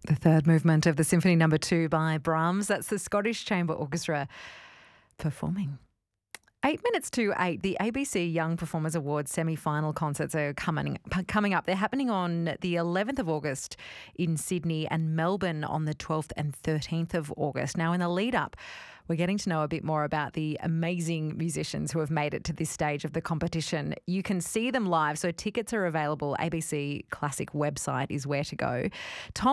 The third movement of the Symphony No. 2 by Brahms. That's the Scottish Chamber Orchestra performing. 8 minutes to 8, the ABC Young Performers Awards semi-final concerts are coming up. They're happening on the 11th of August in Sydney and Melbourne on the 12th and 13th of August. Now, in the lead-up, we're getting to know a bit more about the amazing musicians who have made it to this stage of the competition. You can see them live, so tickets are available. ABC Classic website is where to go. Tom